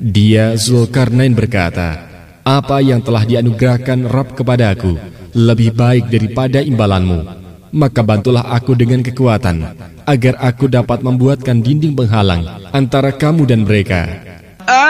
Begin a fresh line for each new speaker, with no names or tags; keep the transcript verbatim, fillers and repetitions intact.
Dia Zulkarnain berkata, apa yang telah dianugerahkan Rabb kepadaku lebih baik daripada imbalanmu. Maka bantulah aku dengan kekuatan, agar aku dapat membuatkan dinding penghalang antara kamu dan mereka.